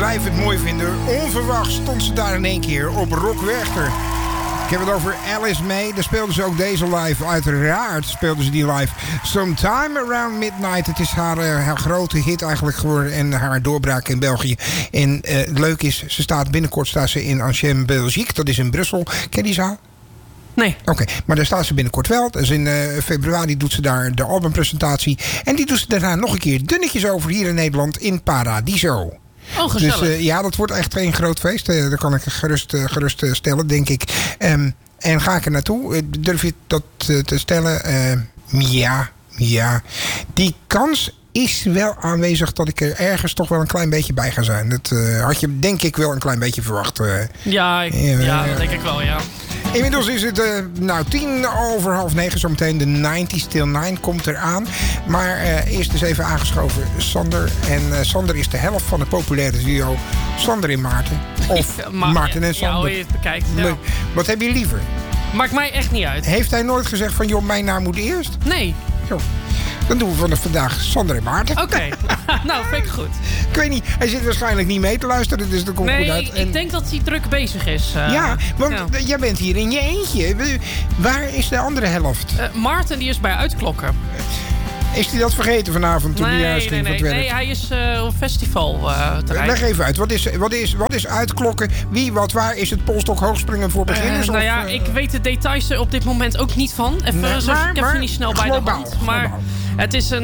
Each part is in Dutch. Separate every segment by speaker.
Speaker 1: blijf het mooi vinden. Onverwacht stond ze daar in één keer op Rock Werchter. Ik heb het over Alice May. Daar speelden ze ook deze live. Uiteraard speelden ze die live. Sometime Around Midnight. Het is haar grote hit eigenlijk geworden. En haar doorbraak in België. En het leuke is, binnenkort staat ze in Ancien Belgique. Dat is in Brussel. Ken je die zaal?
Speaker 2: Nee.
Speaker 1: Oké, maar daar staat ze binnenkort wel. Dus in februari doet ze daar de albumpresentatie. En die doet ze daarna nog een keer dunnetjes over hier in Nederland in Paradiso.
Speaker 2: Oh, gezellig.
Speaker 1: Dus ja, dat wordt echt een groot feest. Dat kan ik gerust stellen, denk ik. En ga ik er naartoe? Durf je dat te stellen? Ja. Die kans is wel aanwezig dat ik er ergens toch wel een klein beetje bij ga zijn. Dat had je denk ik wel een klein beetje verwacht.
Speaker 2: Ja, dat denk ik wel, ja.
Speaker 1: Inmiddels is het 9:10. Zometeen de 90s Till 9 komt eraan. Maar eerst eens even aangeschoven Sander. En Sander is de helft van het populaire duo Sander en Maarten. Of Maarten en Sander.
Speaker 2: Ja, hoe je het bekijkt. Ja.
Speaker 1: Wat heb je liever?
Speaker 2: Maakt mij echt niet uit.
Speaker 1: Heeft hij nooit gezegd van, joh, mijn naam moet eerst?
Speaker 2: Nee.
Speaker 1: Jo. Dan doen we vanaf vandaag Sander en Maarten.
Speaker 2: Oké. Nou, vind ik goed.
Speaker 1: Ik weet niet, hij zit waarschijnlijk niet mee te luisteren, dus dat komt goed uit.
Speaker 2: Nee, ik denk dat hij druk bezig is.
Speaker 1: Ja, want jij bent hier in je eentje. Waar is de andere helft?
Speaker 2: Maarten, die is bij Uitklokken.
Speaker 1: Is hij dat vergeten vanavond toen hij juist ging van het werk?
Speaker 2: Nee, hij is op festival terrein.
Speaker 1: Leg even uit, wat is Uitklokken? Wie, wat, waar is het polstok hoogspringen voor beginners?
Speaker 2: Ik weet de details er op dit moment ook niet van. Ik heb ze niet snel bij de hand. Maar het is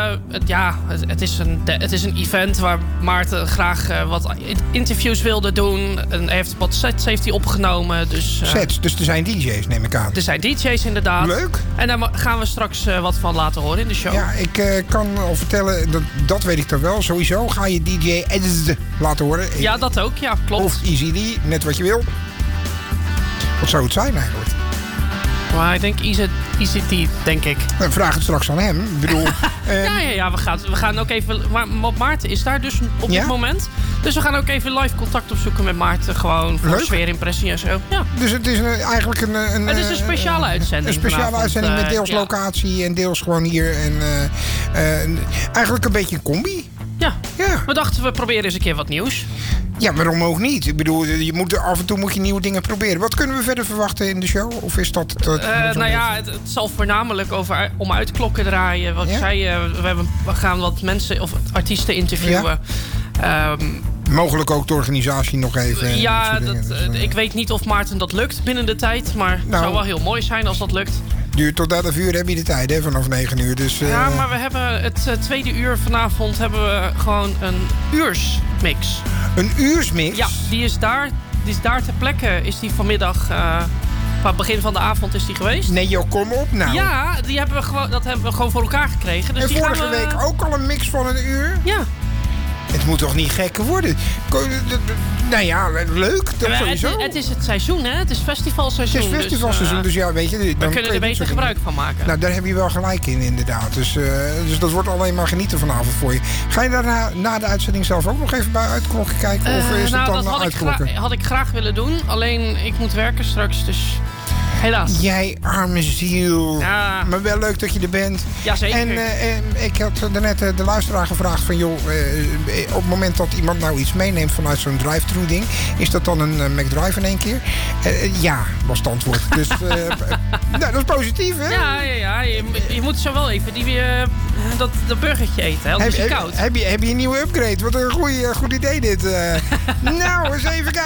Speaker 2: het is een event waar Maarten graag wat interviews wilde doen. En hij heeft wat sets heeft hij opgenomen.
Speaker 1: Sets, dus er zijn DJ's, neem ik aan.
Speaker 2: Er zijn DJ's inderdaad.
Speaker 1: Leuk.
Speaker 2: En daar gaan we straks wat van laten horen in de show.
Speaker 1: Ja, ik kan al vertellen, dat weet ik dan wel. Sowieso ga je DJ Eds laten horen.
Speaker 2: Ja, dat ook. Ja, klopt.
Speaker 1: Of Easy D, net wat je wil. Wat zou het zijn eigenlijk?
Speaker 2: Maar ik denk Easy D, denk ik.
Speaker 1: Dan vraag het straks aan hem. Ik bedoel...
Speaker 2: Ja, we gaan ook even... Maar Maarten is daar dus op dit moment. Dus we gaan ook even live contact opzoeken met Maarten. Gewoon voor sfeeringpressie en zo. Ja.
Speaker 1: Dus het is eigenlijk een...
Speaker 2: Het is een speciale uitzending.
Speaker 1: Een speciale uitzending met deels locatie en deels gewoon hier. En eigenlijk een beetje een combi.
Speaker 2: Ja. We dachten, we proberen eens een keer wat nieuws.
Speaker 1: Ja, waarom ook niet? Ik bedoel, af en toe moet je nieuwe dingen proberen. Wat kunnen we verder verwachten in de show? Of is dat...
Speaker 2: het zal voornamelijk om Uitklokken draaien. Wat ik zei, we gaan wat mensen of artiesten interviewen.
Speaker 1: Ja. Mogelijk ook de organisatie nog even.
Speaker 2: Ja, ik weet niet of Maarten dat lukt binnen de tijd. Maar het zou wel heel mooi zijn als dat lukt.
Speaker 1: Duurt tot 11 uur heb je de tijd, hè? Vanaf 9 uur. Dus,
Speaker 2: Ja, maar we hebben het tweede uur vanavond hebben we gewoon een uursmix.
Speaker 1: Een uursmix?
Speaker 2: Ja, die is daar ter plekke. Is die vanmiddag... het begin van de avond is die geweest.
Speaker 1: Nee joh, kom op nou.
Speaker 2: Ja, dat hebben we gewoon voor elkaar gekregen. Dus
Speaker 1: en vorige week ook al een mix van een uur?
Speaker 2: Ja.
Speaker 1: Het moet toch niet gekker worden? Nou ja, leuk. Dat sowieso.
Speaker 2: Het is het seizoen, hè? Het is festivalseizoen.
Speaker 1: Het is festivalseizoen, dus ja, weet je...
Speaker 2: We kunnen er beter gebruik van maken.
Speaker 1: Nou, daar heb je wel gelijk in, inderdaad. Dus dat wordt alleen maar genieten vanavond voor je. Ga je daarna, na de uitzending zelf ook nog even bij Uitklokken kijken? Of is het dan Uitklokken?
Speaker 2: Had ik graag willen doen. Alleen, ik moet werken straks, dus... Helaas.
Speaker 1: Jij arme ziel.
Speaker 2: Ja.
Speaker 1: Maar wel leuk dat je er bent.
Speaker 2: Jazeker.
Speaker 1: En ik had daarnet de luisteraar gevraagd van... joh, op het moment dat iemand nou iets meeneemt vanuit zo'n drive-thru ding... is dat dan een McDrive in één keer? Ja, was het antwoord. Dus nou, dat is positief, hè?
Speaker 2: Ja. Je moet zo wel even dat burgertje eten. Hè? Dat is koud.
Speaker 1: Heb je een nieuwe upgrade? Wat een goed idee dit. Nou, eens even kijken.